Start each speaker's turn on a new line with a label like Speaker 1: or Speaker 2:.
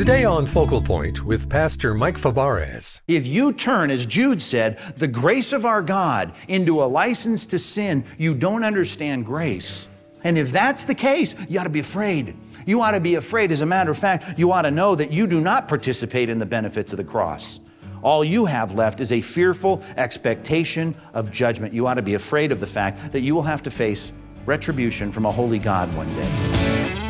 Speaker 1: Today on Focal Point with Pastor Mike Fabarez.
Speaker 2: If you turn, as Jude said, the grace of our God into a license to sin, you don't understand grace. And if that's the case, you ought to be afraid. You ought to be afraid. As a matter of fact, you ought to know that you do not participate in the benefits of the cross. All you have left is a fearful expectation of judgment. You ought to be afraid of the fact that you will have to face retribution from a holy God one day.